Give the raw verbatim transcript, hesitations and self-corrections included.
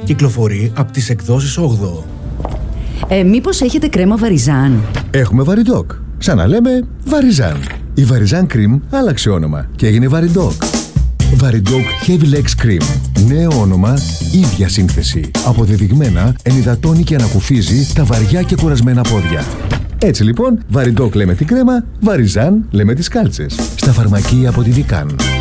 Κυκλοφορεί από τις εκδόσεις όγδοο. Ε, μήπως έχετε κρέμα Βαριζάν? Έχουμε Βαριντόκ. Σαν να λέμε Βαριζάν. Η Βαριζάν Cream άλλαξε όνομα και έγινε Βαριντόκ. Βαριντόκ Heavy Legs Cream. Νέο όνομα, ίδια σύνθεση. Αποδεδειγμένα ενυδατώνει και ανακουφίζει τα βαριά και κουρασμένα πόδια. Έτσι λοιπόν, Βαριντόκ λέμε την κρέμα, Βαριζάν λέμε τις κάλτσες. Στα φαρμακεία από τη Δικάν.